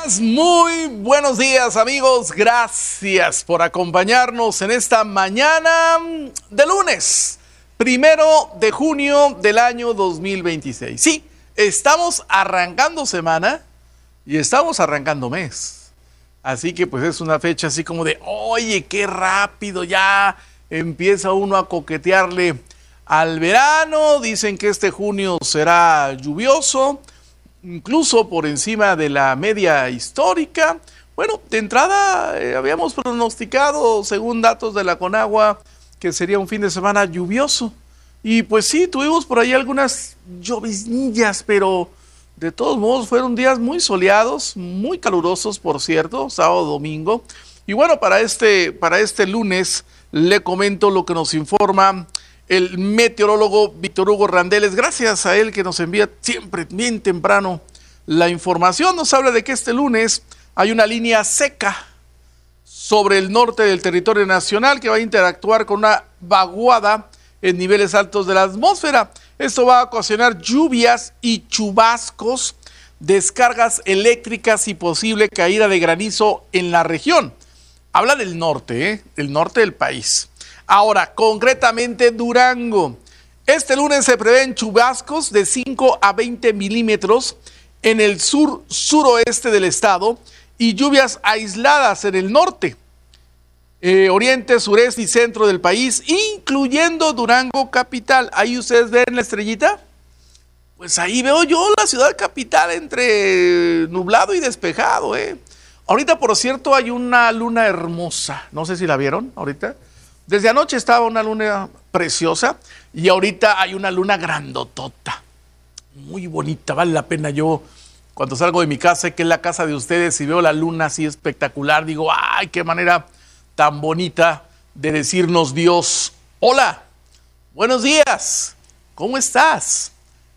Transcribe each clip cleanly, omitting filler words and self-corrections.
Muy buenos días, amigos. Gracias por acompañarnos en esta mañana de lunes, 1 de junio del año 2026. Sí, estamos arrancando semana y estamos arrancando mes. Así que pues es una fecha así como de, oye, qué rápido ya empieza uno a coquetearle al verano. Dicen que este junio será lluvioso, incluso por encima de la media histórica. Bueno, de entrada habíamos pronosticado, según datos de la Conagua, que sería un fin de semana lluvioso. Y pues sí, tuvimos por ahí algunas lloviznillas, pero de todos modos fueron días muy soleados, muy calurosos, por cierto, sábado, domingo. Y bueno, para este lunes le comento lo que nos informa el meteorólogo Víctor Hugo Randeles. Gracias a él que nos envía siempre bien temprano la información. Nos habla de que este lunes hay una línea seca sobre el norte del territorio nacional que va a interactuar con una vaguada en niveles altos de la atmósfera. Esto va a ocasionar lluvias y chubascos, descargas eléctricas y posible caída de granizo en la región. Habla del norte, el norte del país. Ahora, concretamente Durango. Este lunes se prevén chubascos de 5 a 20 milímetros en el suroeste del estado y lluvias aisladas en el norte, oriente, sureste y centro del país, incluyendo Durango capital. Ahí ustedes ven la estrellita. Pues ahí veo yo la ciudad capital entre nublado y despejado. Ahorita, por cierto, hay una luna hermosa. No sé si la vieron ahorita. Desde anoche estaba una luna preciosa y ahorita hay una luna grandotota, muy bonita, vale la pena. Yo cuando salgo de mi casa, sé que es la casa de ustedes, y veo la luna así espectacular, digo, ¡ay, qué manera tan bonita de decirnos Dios! Hola, buenos días, ¿cómo estás?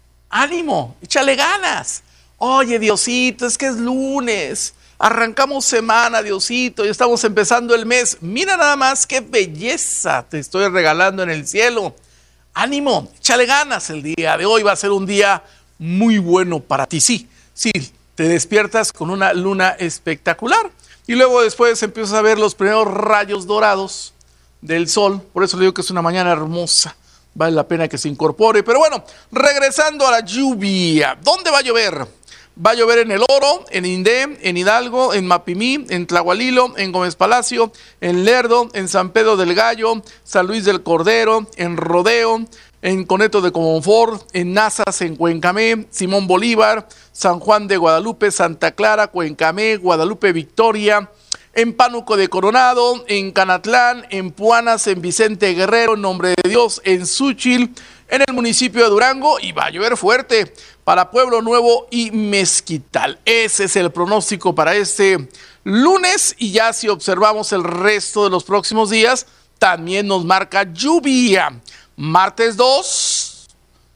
Ánimo, échale ganas. Oye, Diosito, es que es lunes. Arrancamos semana, Diosito, y estamos empezando el mes. Mira nada más qué belleza te estoy regalando en el cielo. Ánimo, échale ganas. El día de hoy va a ser un día muy bueno para ti. Sí, te despiertas con una luna espectacular y luego después empiezas a ver los primeros rayos dorados del sol. Por eso le digo que es una mañana hermosa. Vale la pena que se incorpore. Pero bueno, regresando a la lluvia. ¿Dónde va a llover? Va a llover en El Oro, en Indé, en Hidalgo, en Mapimí, en Tlahualilo, en Gómez Palacio, en Lerdo, en San Pedro del Gallo, San Luis del Cordero, en Rodeo, en Coneto de Comonfort, en Nazas, en Cuencamé, Simón Bolívar, San Juan de Guadalupe, Santa Clara, Cuencamé, Guadalupe Victoria, en Pánuco de Coronado, en Canatlán, en Puanas, en Vicente Guerrero, en Nombre de Dios, en Xúchil, en el municipio de Durango, y va a llover fuerte para Pueblo Nuevo y Mezquital. Ese es el pronóstico para este lunes, y ya si observamos el resto de los próximos días, también nos marca lluvia. Martes 2,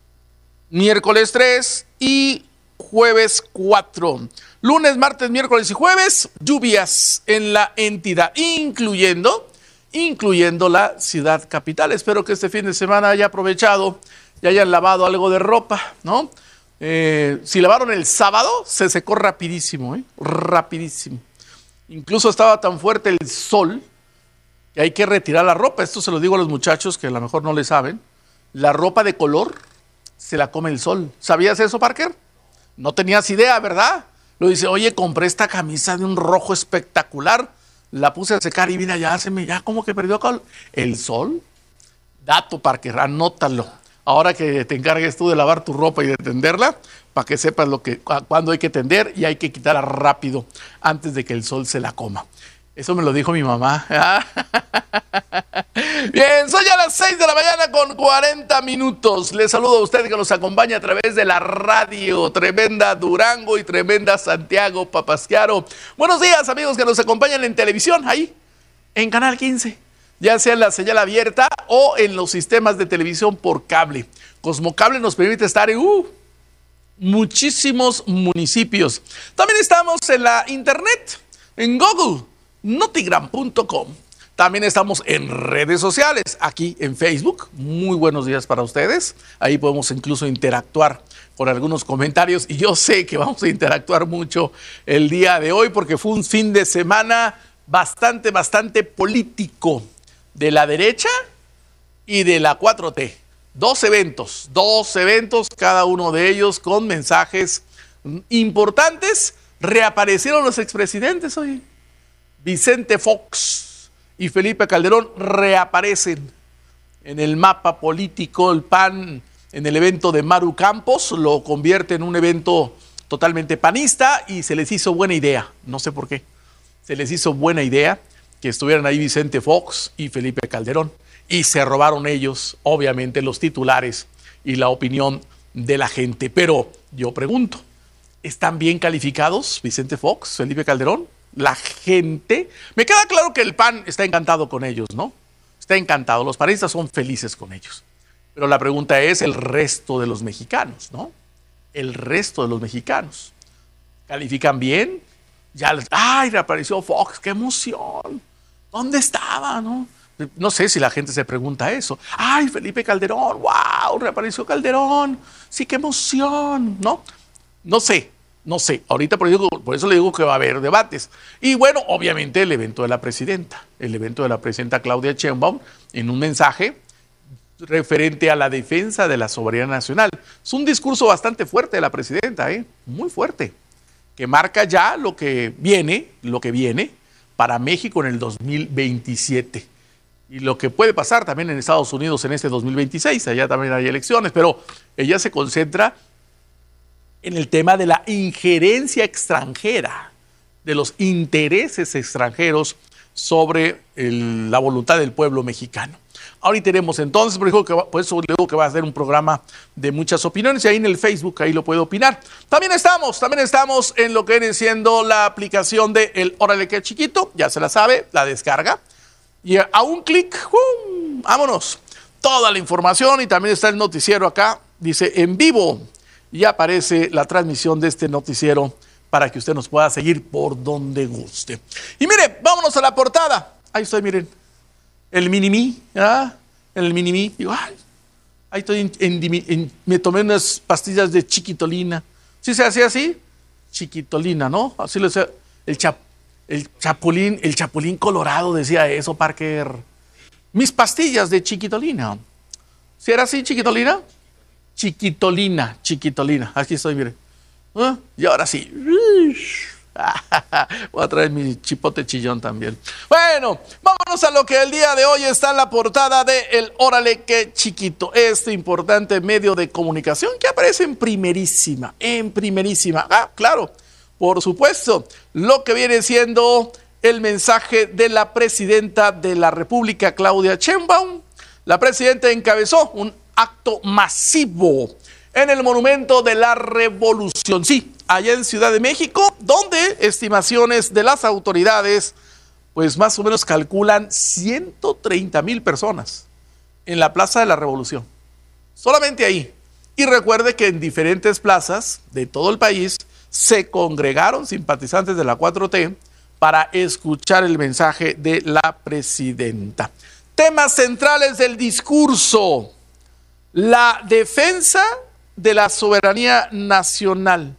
miércoles 3 y jueves 4. Lunes, martes, miércoles y jueves, lluvias en la entidad, incluyendo la ciudad capital. Espero que este fin de semana haya aprovechado y hayan lavado algo de ropa, ¿no? Si lavaron el sábado, se secó rapidísimo, rapidísimo. Incluso estaba tan fuerte el sol que hay que retirar la ropa. Esto se lo digo a los muchachos que a lo mejor no le saben. La ropa de color se la come el sol. ¿Sabías eso, Parker? No tenías idea, ¿verdad? Lo dice, oye, compré esta camisa de un rojo espectacular, la puse a secar y mira, ya como que perdió el sol. Dato, Parker, anótalo. Ahora que te encargues tú de lavar tu ropa y de tenderla, para que sepas cuándo hay que tender y hay que quitarla rápido antes de que el sol se la coma. Eso me lo dijo mi mamá. Bien, son ya las 6 de la mañana con 40 minutos. Les saludo a usted que nos acompaña a través de la radio Tremenda Durango y Tremenda Santiago Papasquiaro. Buenos días, amigos que nos acompañan en televisión, ahí, en Canal 15. Ya sea en la señal abierta o en los sistemas de televisión por cable. Cosmocable nos permite estar en muchísimos municipios. También estamos en la internet, en Google, notigram.com. También estamos en redes sociales, aquí en Facebook. Muy buenos días para ustedes. Ahí podemos incluso interactuar con algunos comentarios. Y yo sé que vamos a interactuar mucho el día de hoy porque fue un fin de semana bastante político de la derecha y de la 4T. Dos eventos, cada uno de ellos con mensajes importantes. Reaparecieron los expresidentes hoy. Vicente Fox y Felipe Calderón reaparecen en el mapa político. El PAN, en el evento de Maru Campos, lo convierte en un evento totalmente panista y se les hizo buena idea, no sé por qué, se les hizo buena idea que estuvieran ahí Vicente Fox y Felipe Calderón y se robaron ellos, obviamente, los titulares y la opinión de la gente. Pero yo pregunto, ¿están bien calificados Vicente Fox, Felipe Calderón? La gente, me queda claro que el PAN está encantado con ellos, ¿no? Está encantado, los panistas son felices con ellos. Pero la pregunta es el resto de los mexicanos, ¿no? El resto de los mexicanos. ¿Califican bien? Ya, ¡ay, reapareció Fox! ¡Qué emoción! ¿Dónde estaba, no? No sé si la gente se pregunta eso. ¡Ay, Felipe Calderón! ¡Wow! Reapareció Calderón. Sí, qué emoción, ¿no? No sé. Ahorita por eso le digo que va a haber debates. Y bueno, obviamente el evento de la presidenta Claudia Sheinbaum, en un mensaje referente a la defensa de la soberanía nacional. Es un discurso bastante fuerte de la presidenta, muy fuerte, que marca ya lo que viene para México en el 2027. Y lo que puede pasar también en Estados Unidos en este 2026, allá también hay elecciones, pero ella se concentra en el tema de la injerencia extranjera, de los intereses extranjeros sobre la voluntad del pueblo mexicano. Ahorita tenemos entonces, por eso le digo que va a ser un programa de muchas opiniones y ahí en el Facebook, ahí lo puede opinar. También estamos en lo que viene siendo la aplicación de El Órale que Chiquito, ya se la sabe, la descarga. Y a un clic, vámonos, toda la información y también está el noticiero acá, dice en vivo. Y aparece la transmisión de este noticiero para que usted nos pueda seguir por donde guste. Y mire, vámonos a la portada. Ahí estoy, miren. El mini-mí, el mini-mí. Digo, ay, ahí estoy, me tomé unas pastillas de chiquitolina. ¿Sí se hacía así? Chiquitolina, ¿no? Así lo decía. El chapulín colorado decía eso, Parker. Mis pastillas de chiquitolina. ¿Sí era así, chiquitolina? Chiquitolina. Aquí estoy, miren. Y ahora sí. Voy a traer mi chipote chillón también. Bueno, vámonos a lo que el día de hoy está en la portada de El Órale que Chiquito. Este importante medio de comunicación que aparece en primerísima. Claro, por supuesto. Lo que viene siendo el mensaje de la presidenta de la República, Claudia Sheinbaum. La presidenta encabezó un acto masivo en el Monumento de la Revolución, sí, allá en Ciudad de México, donde estimaciones de las autoridades, pues más o menos calculan 130,000 personas en la Plaza de la Revolución, solamente ahí. Y recuerde que en diferentes plazas de todo el país se congregaron simpatizantes de la 4T para escuchar el mensaje de la presidenta. Temas centrales del discurso: la defensa de la soberanía nacional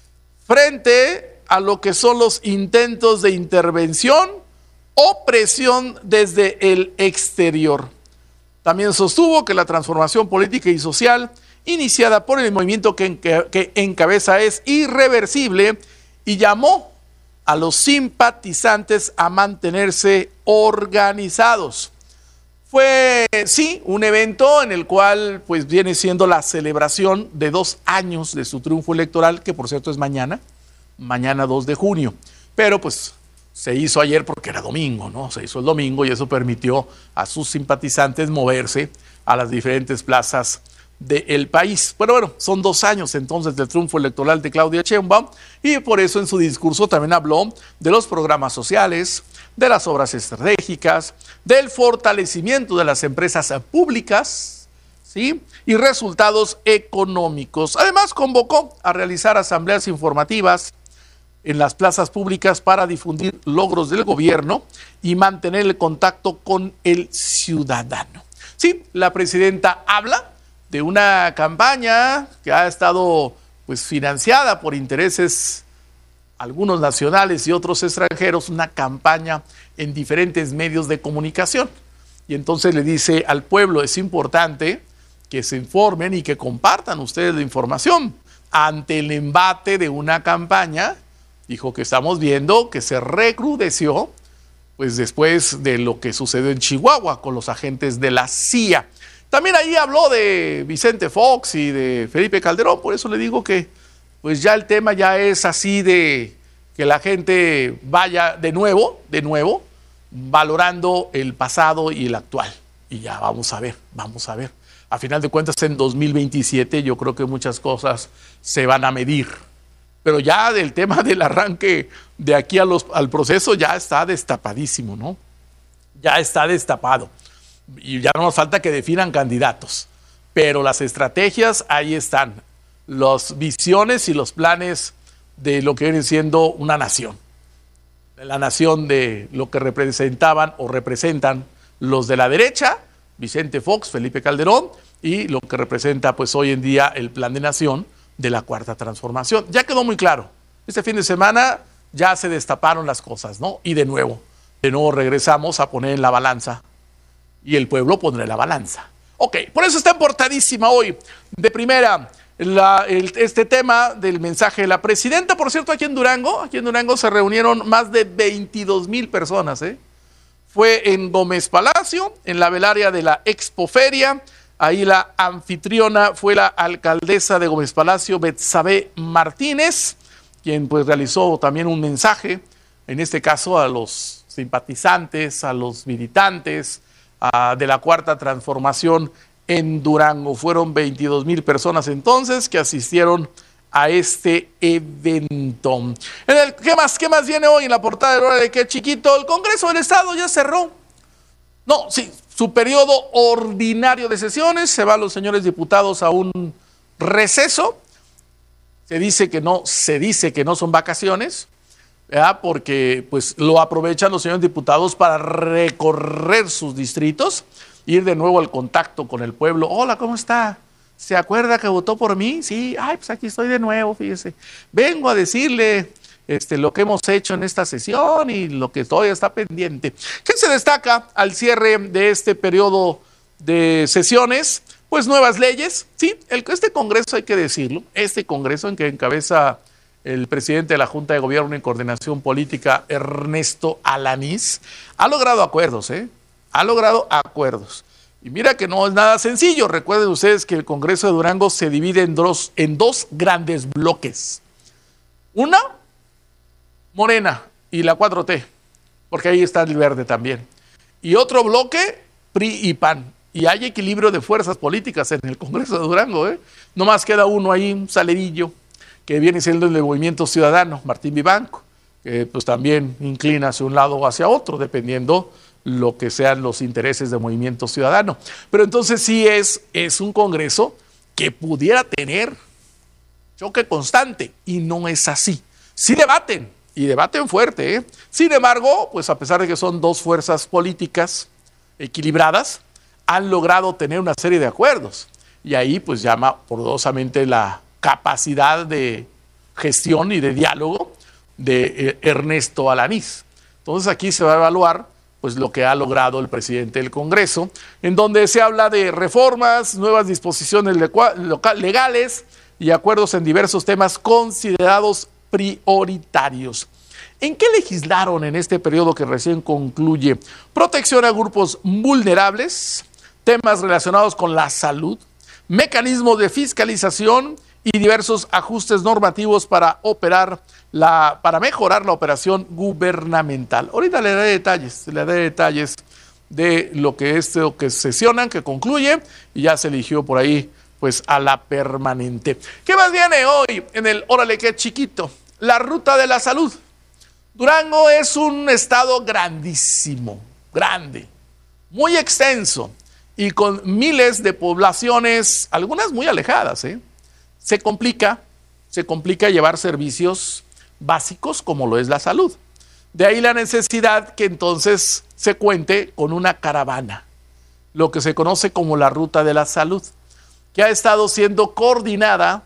frente a lo que son los intentos de intervención o presión desde el exterior. También sostuvo que la transformación política y social iniciada por el movimiento que encabeza es irreversible y llamó a los simpatizantes a mantenerse organizados. Fue, sí, un evento en el cual pues viene siendo la celebración de 2 años de su triunfo electoral, que por cierto es mañana 2 de junio. Pero pues se hizo ayer porque era domingo, ¿no? Se hizo el domingo y eso permitió a sus simpatizantes moverse a las diferentes plazas del país. Bueno, son 2 años entonces del triunfo electoral de Claudia Sheinbaum y por eso en su discurso también habló de los programas sociales, de las obras estratégicas, del fortalecimiento de las empresas públicas, ¿sí? Y resultados económicos. Además, convocó a realizar asambleas informativas en las plazas públicas para difundir logros del gobierno y mantener el contacto con el ciudadano. Sí, la presidenta habla de una campaña que ha estado pues financiada por intereses, algunos nacionales y otros extranjeros, una campaña en diferentes medios de comunicación. Y entonces le dice al pueblo, es importante que se informen y que compartan ustedes la información. Ante el embate de una campaña, dijo que estamos viendo que se recrudeció pues después de lo que sucedió en Chihuahua con los agentes de la CIA. También ahí habló de Vicente Fox y de Felipe Calderón, por eso le digo que pues ya el tema ya es así de que la gente vaya de nuevo, valorando el pasado y el actual. Y ya vamos a ver. A final de cuentas, en 2027 yo creo que muchas cosas se van a medir. Pero ya del tema del arranque de aquí al proceso ya está destapadísimo, ¿no? Ya está destapado. Y ya no nos falta que definan candidatos. Pero las estrategias ahí están. Las visiones y los planes de lo que viene siendo una nación. La nación de lo que representaban o representan los de la derecha, Vicente Fox, Felipe Calderón, y lo que representa pues hoy en día el plan de nación de la Cuarta Transformación. Ya quedó muy claro. Este fin de semana ya se destaparon las cosas, ¿no? Y de nuevo regresamos a poner en la balanza y el pueblo pondrá la balanza. Ok, por eso está importadísima hoy, de primera, este tema del mensaje de la presidenta. Por cierto, aquí en Durango se reunieron más de 22,000 personas, ¿eh? Fue en Gómez Palacio, en la velaria de la Expoferia. Ahí la anfitriona fue la alcaldesa de Gómez Palacio, Betsabe Martínez, quien pues realizó también un mensaje, en este caso a los simpatizantes, a los militantes de la Cuarta Transformación en Durango. Fueron 22,000 personas entonces que asistieron a este evento. ¿Qué más viene hoy en la portada de Hora de Qué Chiquito? El Congreso del Estado ya cerró. No, sí, su periodo ordinario de sesiones. Se van los señores diputados a un receso. Se dice que no son vacaciones, ¿verdad? Porque pues lo aprovechan los señores diputados para recorrer sus distritos, ir de nuevo al contacto con el pueblo. Hola, ¿cómo está? ¿Se acuerda que votó por mí? Sí, pues aquí estoy de nuevo, fíjese. Vengo a decirle lo que hemos hecho en esta sesión y lo que todavía está pendiente. ¿Qué se destaca al cierre de este periodo de sesiones? Pues nuevas leyes, sí, este Congreso, hay que decirlo, este Congreso en que encabeza el presidente de la Junta de Gobierno y Coordinación Política, Ernesto Alanís, ha logrado acuerdos, ha logrado acuerdos. Y mira que no es nada sencillo. Recuerden ustedes que el Congreso de Durango se divide en dos grandes bloques. Una, Morena y la 4T, porque ahí está el Verde también. Y otro bloque, PRI y PAN. Y hay equilibrio de fuerzas políticas en el Congreso de Durango, No más queda uno ahí, un salerillo, que viene siendo el del Movimiento Ciudadano, Martín Vivanco, que pues también inclina hacia un lado o hacia otro, dependiendo lo que sean los intereses del Movimiento Ciudadano. Pero entonces sí es un Congreso que pudiera tener choque constante, y no es así. Sí debaten, y debaten fuerte, Sin embargo, pues a pesar de que son dos fuerzas políticas equilibradas, han logrado tener una serie de acuerdos. Y ahí pues llama poderosamente la capacidad de gestión y de diálogo de Ernesto Alanís. Entonces aquí se va a evaluar pues lo que ha logrado el presidente del Congreso, en donde se habla de reformas, nuevas disposiciones legales y acuerdos en diversos temas considerados prioritarios. ¿En qué legislaron en este periodo que recién concluye? Protección a grupos vulnerables, temas relacionados con la salud, mecanismos de fiscalización y diversos ajustes normativos para mejorar la operación gubernamental. Ahorita le daré detalles de lo que sesionan, que concluye, y ya se eligió por ahí pues a la permanente. ¿Qué más viene hoy en el Órale Qué Chiquito? La ruta de la salud. Durango es un estado grandísimo, grande, muy extenso y con miles de poblaciones, algunas muy alejadas, Se complica llevar servicios básicos como lo es la salud. De ahí la necesidad que entonces se cuente con una caravana, lo que se conoce como la Ruta de la Salud, que ha estado siendo coordinada,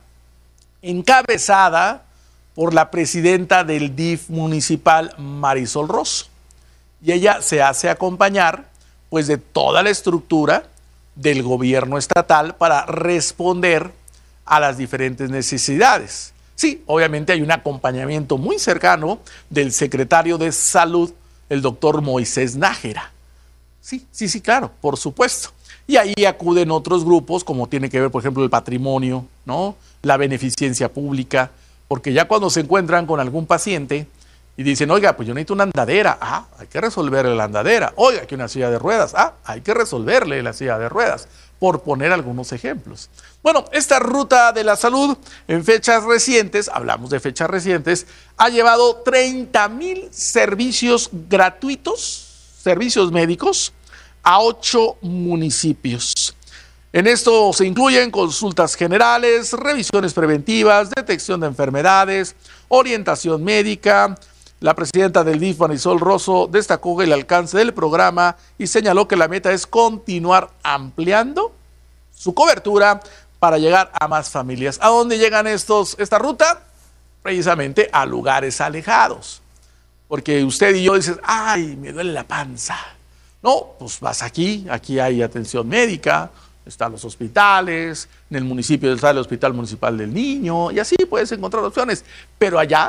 encabezada por la presidenta del DIF municipal, Marisol Rosso. Y ella se hace acompañar pues de toda la estructura del gobierno estatal para responder a las diferentes necesidades. Sí, obviamente hay un acompañamiento muy cercano del secretario de Salud, el doctor Moisés Nájera. Sí, claro, por supuesto. Y ahí acuden otros grupos, como tiene que ver, por ejemplo, el patrimonio, ¿no? La beneficencia pública, porque ya cuando se encuentran con algún paciente y dicen, oiga, pues yo necesito una andadera, hay que resolverle la andadera. Oiga, que una silla de ruedas, hay que resolverle la silla de ruedas, por poner algunos ejemplos. Bueno, esta Ruta de la Salud, en fechas recientes, hablamos de fechas recientes, ha llevado 30,000 servicios gratuitos, servicios médicos, a 8 municipios. En esto se incluyen consultas generales, revisiones preventivas, detección de enfermedades, orientación médica. La presidenta del DIF, Marisol Rosso, destacó el alcance del programa y señaló que la meta es continuar ampliando su cobertura para llegar a más familias. ¿A dónde llegan esta ruta? Precisamente a lugares alejados. Porque usted y yo dicen, ay, me duele la panza. No, pues vas aquí hay atención médica, están los hospitales, en el municipio está el Hospital Municipal del Niño, y así puedes encontrar opciones. Pero allá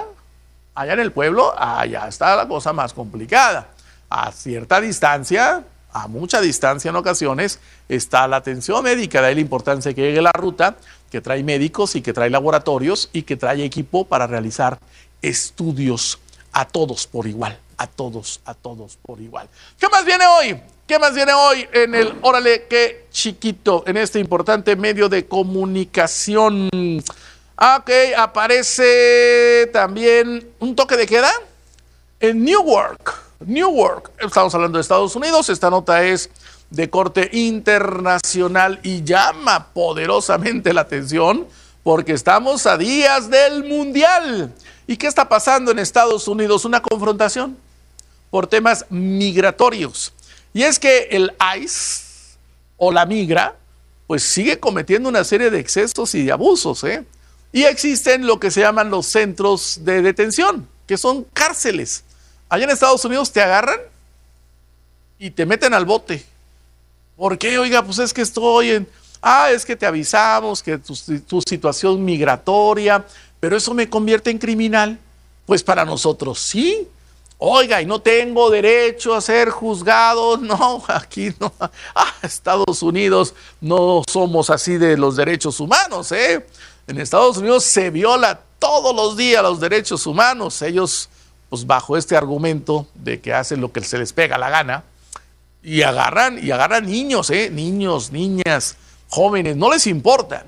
en el pueblo, allá está la cosa más complicada. A cierta distancia, a mucha distancia en ocasiones, está la atención médica. De ahí la importancia que llegue la ruta, que trae médicos y que trae laboratorios y que trae equipo para realizar estudios a todos por igual. A todos por igual. ¿Qué más viene hoy? ¿Qué más viene hoy en el Órale Qué Chiquito, en este importante medio de comunicación? Ok, aparece también un toque de queda en Newark. Estamos hablando de Estados Unidos. Esta nota es de corte internacional y llama poderosamente la atención porque estamos a días del Mundial. ¿Y qué está pasando en Estados Unidos? Una confrontación por temas migratorios. Y es que el ICE o la migra pues sigue cometiendo una serie de excesos y de abusos, Y existen lo que se llaman los centros de detención, que son cárceles. Allá en Estados Unidos te agarran y te meten al bote. ¿Por qué? Oiga, pues es que estoy en... es que te avisamos que tu situación migratoria, pero eso me convierte en criminal. Pues para nosotros sí. Oiga, y no tengo derecho a ser juzgado. No, aquí no. Estados Unidos no somos así de los derechos humanos, En Estados Unidos se viola todos los días los derechos humanos. Ellos, pues bajo este argumento de que hacen lo que se les pega la gana, y agarran niños, niños, niñas, jóvenes, no les importa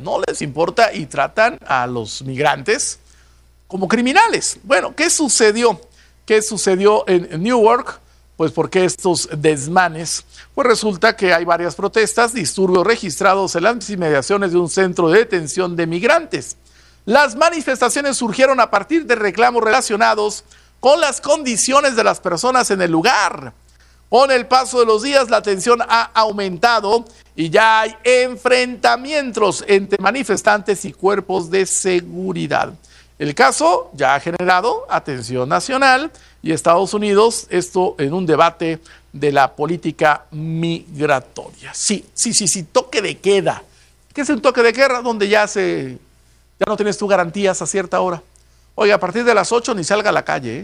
y tratan a los migrantes como criminales. Bueno, ¿qué sucedió? ¿Qué sucedió en Newark? Pues porque estos desmanes, pues resulta que hay varias protestas, disturbios registrados en las inmediaciones de un centro de detención de migrantes. Las manifestaciones surgieron a partir de reclamos relacionados con las condiciones de las personas en el lugar. Con el paso de los días, la tensión ha aumentado y ya hay enfrentamientos entre manifestantes y cuerpos de seguridad. El caso ya ha generado atención nacional y Estados Unidos, esto en un debate de la política migratoria. Sí, toque de queda. ¿Qué es un toque de queda? Donde ya no tienes tú garantías a cierta hora. Oiga, a partir de las 8 ni salga a la calle,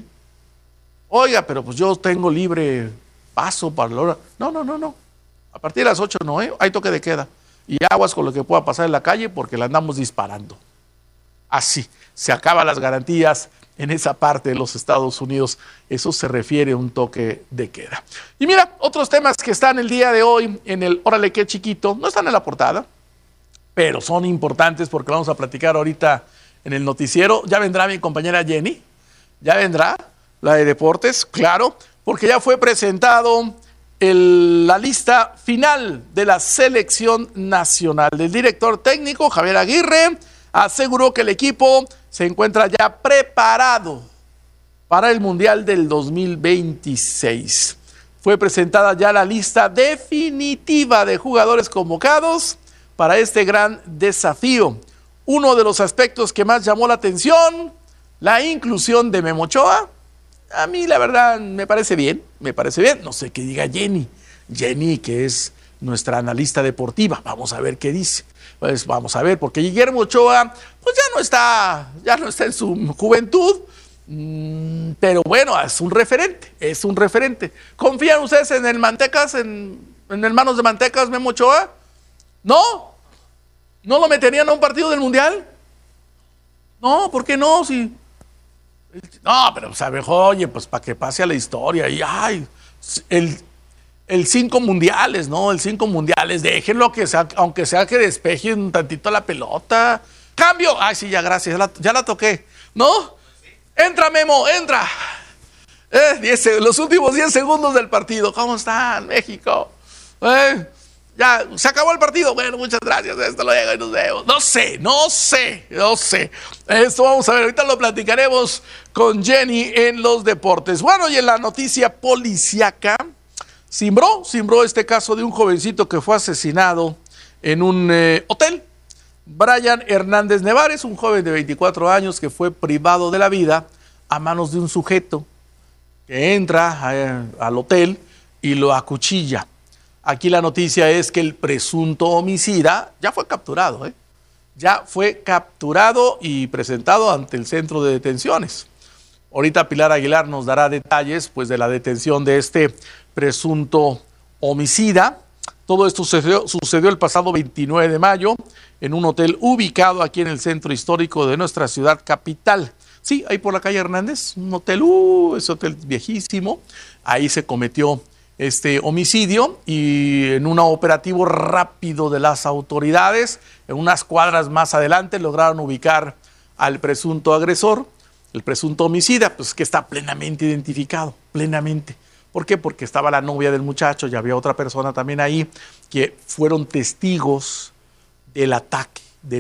Oiga, pero pues yo tengo libre paso para la hora. No. A partir de las 8 no, hay toque de queda. Y aguas con lo que pueda pasar en la calle porque la andamos disparando. Así, se acaban las garantías en esa parte de los Estados Unidos. Eso se refiere a un toque de queda. Y mira, otros temas que están el día de hoy en el Órale Qué Chiquito, no están en la portada, pero son importantes porque vamos a platicar ahorita en el noticiero. Ya vendrá mi compañera Jenny, ya vendrá la de deportes, claro, porque ya fue presentado la lista final de la selección nacional. El director técnico, Javier Aguirre, aseguró que el equipo se encuentra ya preparado para el Mundial del 2026. Fue presentada ya la lista definitiva de jugadores convocados para este gran desafío. Uno de los aspectos que más llamó la atención, la inclusión de Memo Ochoa. A mí la verdad me parece bien. No sé qué diga Jenny, que es nuestra analista deportiva. Vamos a ver qué dice. Pues vamos a ver, porque Guillermo Ochoa pues ya no está en su juventud. Pero bueno, es un referente. ¿Confían ustedes en el Mantecas, en el Manos de Mantecas, Memo Ochoa? ¿No lo meterían a un partido del Mundial? No, ¿por qué no? Si... No, pero oye, pues para que pase a la historia. Y el 5 mundiales, ¿no? El 5 mundiales, déjenlo que sea, aunque sea que despeje un tantito la pelota. ¡Cambio! Ay, sí, ya, gracias, ya la toqué, ¿no? Entra, Memo, entra. Los últimos 10 segundos del partido. ¿Cómo están, México? Ya, se acabó el partido. Bueno, muchas gracias. Esto lo llega y nos vemos. No sé. Esto vamos a ver. Ahorita lo platicaremos con Jenny en los deportes. Bueno, y en la noticia policíaca, cimbró este caso de un jovencito que fue asesinado en un hotel. Brian Hernández Nevares, un joven de 24 años que fue privado de la vida a manos de un sujeto que entra al hotel y lo acuchilla. Aquí la noticia es que el presunto homicida ya fue capturado, ya fue capturado y presentado ante el centro de detenciones. Ahorita Pilar Aguilar nos dará detalles pues de la detención de este presunto homicida. Todo esto sucedió el pasado 29 de mayo en un hotel ubicado aquí en el centro histórico de nuestra ciudad capital. Sí, ahí por la calle Hernández, un hotel, ese hotel viejísimo. Ahí se cometió este homicidio y en un operativo rápido de las autoridades, en unas cuadras más adelante, lograron ubicar al presunto agresor, el presunto homicida, pues que está plenamente identificado, plenamente. ¿Por qué? Porque estaba la novia del muchacho y había otra persona también ahí que fueron testigos del ataque.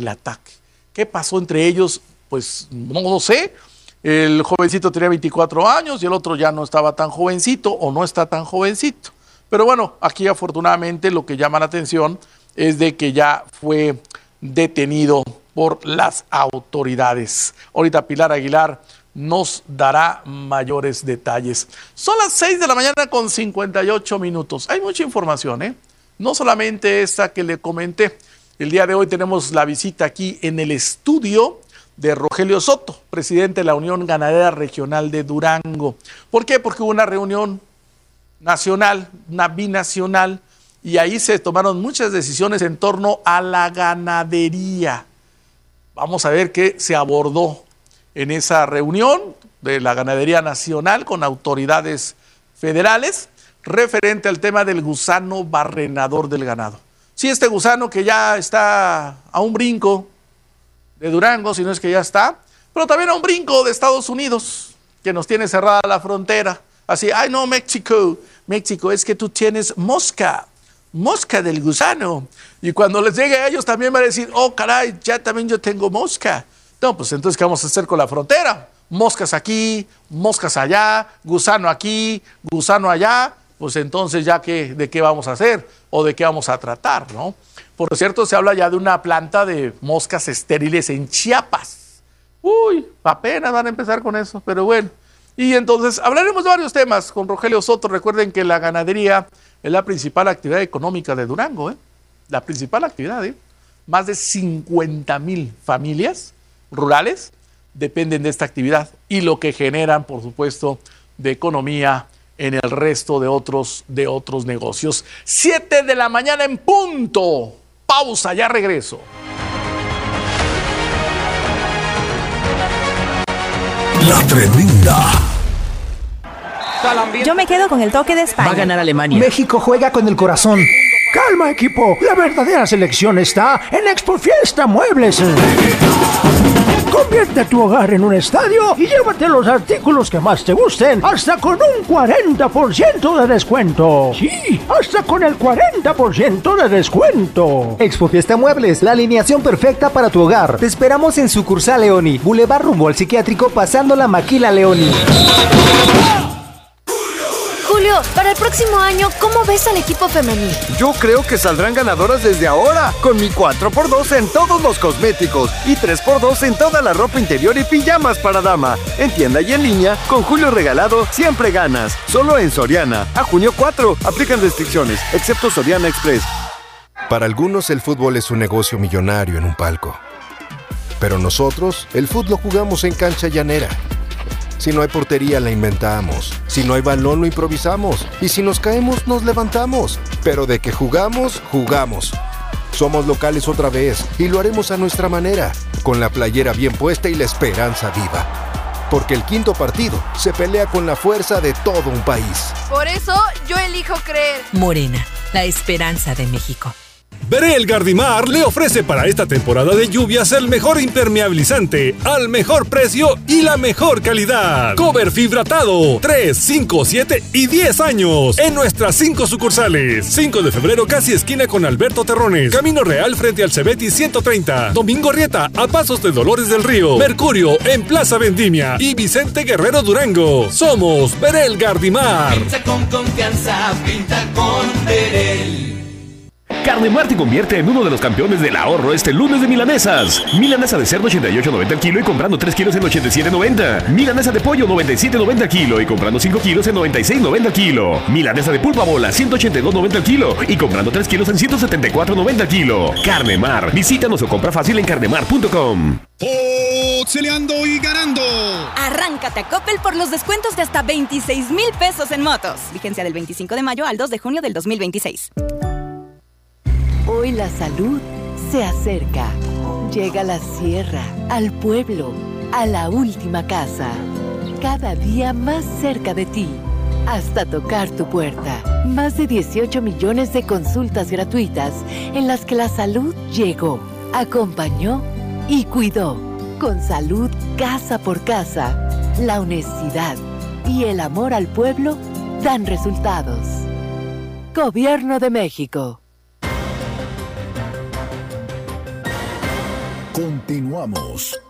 ¿Qué pasó entre ellos? Pues no lo sé. El jovencito tenía 24 años y el otro ya no estaba tan jovencito o no está tan jovencito. Pero bueno, aquí afortunadamente lo que llama la atención es de que ya fue detenido por las autoridades. Ahorita Pilar Aguilar nos dará mayores detalles. Son las 6 de la mañana con 58 minutos. Hay mucha información, no solamente esta que le comenté. El día de hoy tenemos la visita aquí en el estudio de Rogelio Soto, presidente de la Unión Ganadera Regional de Durango. ¿Por qué? Porque hubo una reunión nacional, una binacional, y ahí se tomaron muchas decisiones en torno a la ganadería. Vamos a ver qué se abordó en esa reunión de la ganadería nacional con autoridades federales referente al tema del gusano barrenador del ganado. Sí, este gusano que ya está a un brinco de Durango, si no es que ya está, pero también a un brinco de Estados Unidos, que nos tiene cerrada la frontera. Así, ay no, México, es que tú tienes mosca del gusano. Y cuando les llegue a ellos también van a decir, oh caray, ya también yo tengo mosca. No, pues entonces, ¿qué vamos a hacer con la frontera? Moscas aquí, moscas allá, gusano aquí, gusano allá. Pues entonces, ¿ya de qué vamos a hacer? ¿O de qué vamos a tratar, no? Por cierto, se habla ya de una planta de moscas estériles en Chiapas. Uy, apenas van a empezar con eso, pero bueno. Y entonces, hablaremos de varios temas con Rogelio Soto. Recuerden que la ganadería es la principal actividad económica de Durango, La principal actividad, Más de 50,000 familias rurales dependen de esta actividad y lo que generan, por supuesto, de economía en el resto de otros negocios. 7 de la mañana en punto. Pausa, ya regreso. La tremenda. Yo me quedo con el toque de España. Va a ganar Alemania. México juega con el corazón. Calma, equipo. La verdadera selección está en Expo Fiesta Muebles. Convierte tu hogar en un estadio y llévate los artículos que más te gusten hasta con un 40% de descuento. Sí, hasta con el 40% de descuento. Expo Fiesta Muebles, la alineación perfecta para tu hogar. Te esperamos en sucursal Leoni, Boulevard rumbo al psiquiátrico, pasando la Maquila Leoni. Julio, para el próximo año, ¿cómo ves al equipo femenil? Yo creo que saldrán ganadoras desde ahora, con mi 4x2 en todos los cosméticos y 3x2 en toda la ropa interior y pijamas para dama. En tienda y en línea, con Julio Regalado, siempre ganas. Solo en Soriana. A junio 4, aplican restricciones, excepto Soriana Express. Para algunos el fútbol es un negocio millonario en un palco. Pero nosotros, el fútbol lo jugamos en cancha llanera. Si no hay portería, la inventamos. Si no hay balón, lo improvisamos. Y si nos caemos, nos levantamos. Pero de que jugamos, jugamos. Somos locales otra vez y lo haremos a nuestra manera, con la playera bien puesta y la esperanza viva. Porque el quinto partido se pelea con la fuerza de todo un país. Por eso, yo elijo creer. Morena, la esperanza de México. Berel Gardimar le ofrece para esta temporada de lluvias el mejor impermeabilizante, al mejor precio y la mejor calidad. Cover fibratado, 3, 5, 7 y 10 años. En nuestras 5 sucursales. 5 de febrero, casi esquina con Alberto Terrones. Camino Real frente al Cebeti 130. Domingo Rieta, a pasos de Dolores del Río. Mercurio, en Plaza Vendimia. Y Vicente Guerrero Durango. Somos Berel Gardimar. Pinta con confianza, pinta con Berel. Carnemar te convierte en uno de los campeones del ahorro este lunes de milanesas. Milanesa de cerdo 88.90 al kilo y comprando 3 kilos en 87.90. Milanesa de pollo 97.90 al kilo y comprando 5 kilos en 96.90 al kilo. Milanesa de pulpa bola 182.90 al kilo y comprando 3 kilos en 174.90 al kilo. Carnemar. Visítanos o compra fácil en carnemar.com. Boxeleando y ganando. Arráncate a Coppel por los descuentos de hasta 26,000 pesos en motos. Vigencia del 25 de mayo al 2 de junio del 2026. Hoy la salud se acerca. Llega a la sierra, al pueblo, a la última casa. Cada día más cerca de ti, hasta tocar tu puerta. Más de 18 millones de consultas gratuitas en las que la salud llegó, acompañó y cuidó. Con salud casa por casa, la honestidad y el amor al pueblo dan resultados. Gobierno de México. Continuamos.